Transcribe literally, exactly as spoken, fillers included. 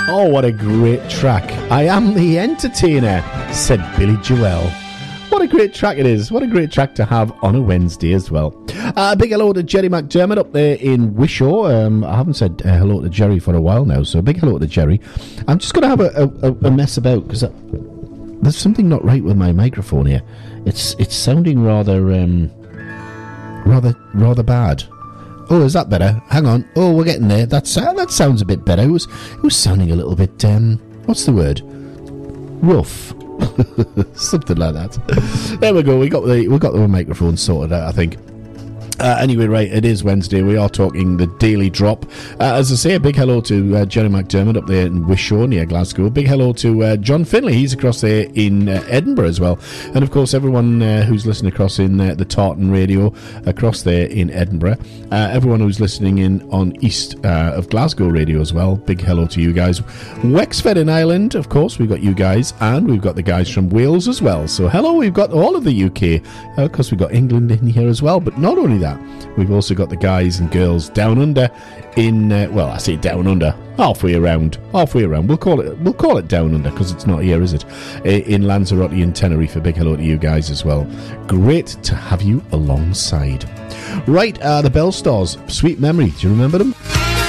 Oh, what a great track. I am the entertainer, said Billy Joel. What a great track it is. What a great track to have on a Wednesday as well. Uh, a big hello to Jerry McDermott up there in Wishaw. Um, I haven't said uh, hello to Jerry for a while now, so a big hello to Jerry. I'm just going to have a, a, a mess about because there's something not right with my microphone here. It's it's sounding rather um, rather rather bad. Oh, is that better? Hang on. Oh, we're getting there. That's uh, that sounds a bit better. It was it was sounding a little bit um, what's the word? Rough. Something like that. There we go. We got the we got the microphone sorted out, I think. Uh, anyway, right, it is Wednesday. We are talking the Daily Drop. Uh, as I say, a big hello to uh, Jerry McDermott up there in Wishaw near Glasgow. Big hello to uh, John Finlay. He's across there in uh, Edinburgh as well. And, of course, everyone uh, who's listening across in uh, the Tartan Radio across there in Edinburgh. Uh, everyone who's listening in on east uh, of Glasgow Radio as well. Big hello to you guys. Wexford in Ireland, of course, we've got you guys. And we've got the guys from Wales as well. So, hello, we've got all of the U K. Uh, of course, we've got England in here as well. But not only that, we've also got the guys and girls down under in uh, well, I say down under, halfway around, halfway around. We'll call it we'll call it down under because it's not here, is it? In Lanzarote and Tenerife. A big hello to you guys as well. Great to have you alongside. Right, uh, the Bell Stars, Sweet Memory. Do you remember them?